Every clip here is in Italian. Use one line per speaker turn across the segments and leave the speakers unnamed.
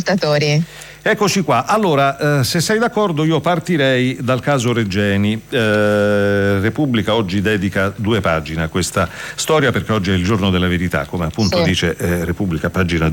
ascoltatori.
Eccoci qua. Allora, se sei d'accordo, io partirei dal caso Regeni. Repubblica oggi dedica 2 pagine a questa storia, perché oggi è il giorno della verità, come appunto dice Repubblica, pagina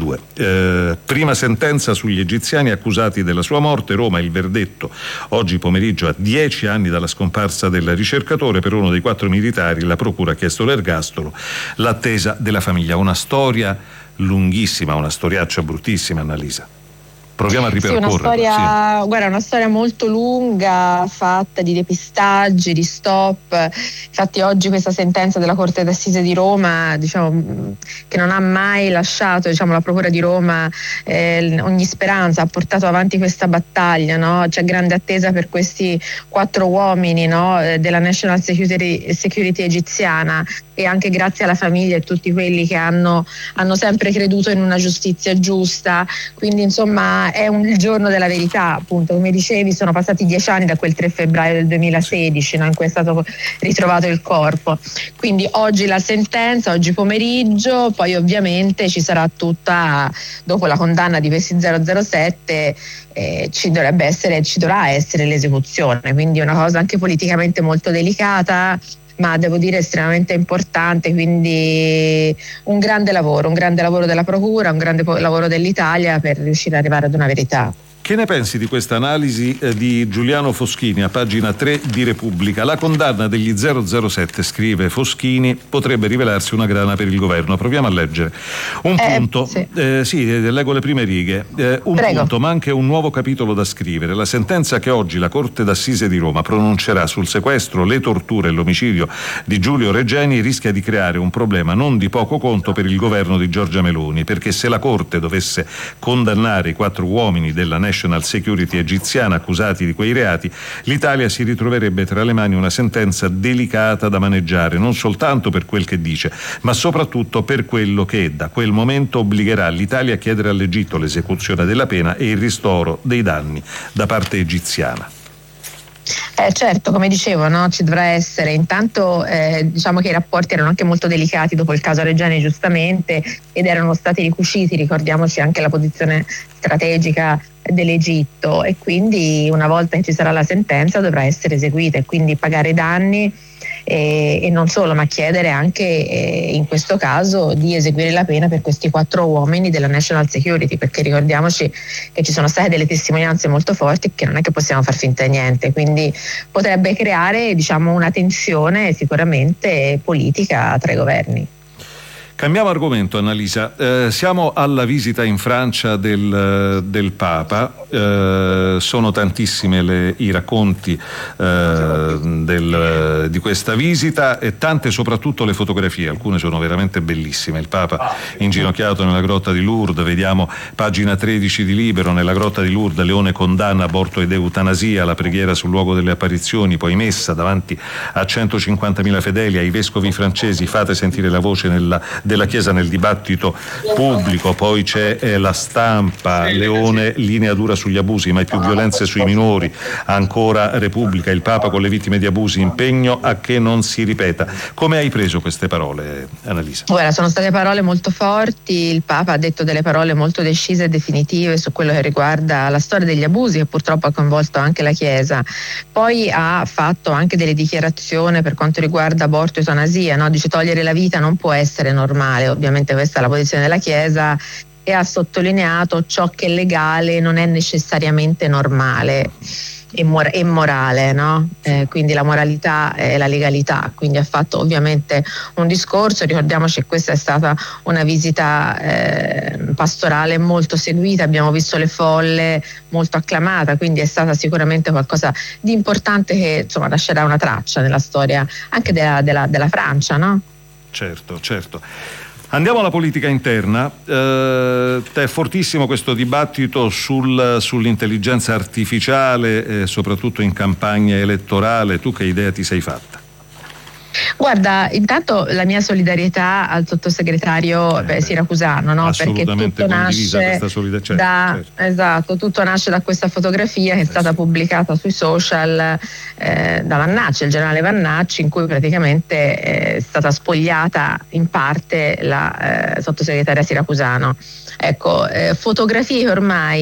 2. Prima sentenza sugli egiziani accusati della sua morte. Roma, il verdetto oggi pomeriggio, a 10 anni dalla scomparsa del ricercatore. Per uno dei 4 militari la procura ha chiesto l'ergastolo, l'attesa della famiglia. Una storia lunghissima, una storiaccia bruttissima, Annalisa. Proviamo a ripercorrere.
Guarda, una storia molto lunga, fatta di depistaggi, di stop. Infatti oggi questa sentenza della Corte d'Assise di Roma, diciamo, che non ha mai lasciato, diciamo, la Procura di Roma ogni speranza, ha portato avanti questa battaglia, no? C'è grande attesa per questi 4 uomini, no? Della National Security egiziana, e anche grazie alla famiglia e tutti quelli che hanno sempre creduto in una giustizia giusta. Quindi insomma è il giorno della verità, appunto, come dicevi, sono passati 10 anni da quel 3 febbraio del 2016, no, in cui è stato ritrovato il corpo. Quindi oggi la sentenza, oggi pomeriggio, poi ovviamente ci sarà tutta, dopo la condanna di questi 007, ci dovrà essere l'esecuzione, quindi è una cosa anche politicamente molto delicata, ma devo dire estremamente importante. Quindi un grande lavoro della Procura, un grande lavoro dell'Italia per riuscire ad arrivare ad una verità.
Che ne pensi di questa analisi di Giuliano Foschini a pagina 3 di Repubblica? La condanna degli 007, scrive Foschini, potrebbe rivelarsi una grana per il governo. Proviamo a leggere un punto. Leggo le prime righe.
Prego.
Punto, ma anche un nuovo capitolo da scrivere. La sentenza che oggi la Corte d'Assise di Roma pronuncerà sul sequestro, le torture e l'omicidio di Giulio Regeni rischia di creare un problema non di poco conto per il governo di Giorgia Meloni, perché se la Corte dovesse condannare i 4 uomini della National Security egiziana accusati di quei reati, l'Italia si ritroverebbe tra le mani una sentenza delicata da maneggiare, non soltanto per quel che dice, ma soprattutto per quello che da quel momento obbligherà l'Italia a chiedere all'Egitto l'esecuzione della pena e il ristoro dei danni da parte egiziana.
Certo, come dicevo, no? Ci dovrà essere intanto, diciamo che i rapporti erano anche molto delicati dopo il caso Regeni, giustamente, ed erano stati ricuciti, ricordiamoci anche la posizione strategica dell'Egitto, e quindi una volta che ci sarà la sentenza dovrà essere eseguita, e quindi pagare i danni e non solo, ma chiedere anche in questo caso di eseguire la pena per questi 4 uomini della National Security, perché ricordiamoci che ci sono state delle testimonianze molto forti che non è che possiamo far finta di niente, quindi potrebbe creare, diciamo, una tensione sicuramente politica tra i governi.
Cambiamo argomento, Annalisa. Siamo alla visita in Francia del Papa. Sono tantissimi i racconti di questa visita, e tante soprattutto le fotografie. Alcune sono veramente bellissime. Il Papa inginocchiato nella grotta di Lourdes, vediamo pagina 13 di Libero. Nella grotta di Lourdes Leone condanna aborto ed eutanasia, la preghiera sul luogo delle apparizioni, poi messa davanti a 150.000 fedeli. Ai vescovi francesi: fate sentire la voce della Chiesa nel dibattito pubblico. Poi c'è la Stampa, Leone, linea dura sugli abusi, mai più violenze sui minori. Ancora Repubblica, il Papa con le vittime di abusi, impegno a che non si ripeta. Come hai preso queste parole, Annalisa?
Guarda, sono state parole molto forti. Il Papa ha detto delle parole molto decise e definitive su quello che riguarda la storia degli abusi, che purtroppo ha coinvolto anche la Chiesa. Poi ha fatto anche delle dichiarazioni per quanto riguarda aborto e eutanasia, no? Dice: togliere la vita non può essere normale. Ovviamente questa è la posizione della Chiesa, e ha sottolineato ciò che è legale non è necessariamente normale e morale, no? Quindi la moralità e la legalità. Quindi ha fatto ovviamente un discorso. Ricordiamoci che questa è stata una visita pastorale molto seguita, abbiamo visto le folle, molto acclamata, quindi è stata sicuramente qualcosa di importante che, insomma, lascerà una traccia nella storia anche della Francia, no?
Certo. Andiamo alla politica interna. È fortissimo questo dibattito sull'intelligenza artificiale, soprattutto in campagna elettorale. Tu che idea ti sei fatta?
Guarda, intanto la mia solidarietà al sottosegretario siracusano, no? Perché tutto nasce esatto, tutto nasce da questa fotografia che è stata pubblicata sui social da Vannacci, il generale Vannacci, in cui praticamente è stata spogliata in parte la sottosegretaria Siracusano. Ecco, fotografie che ormai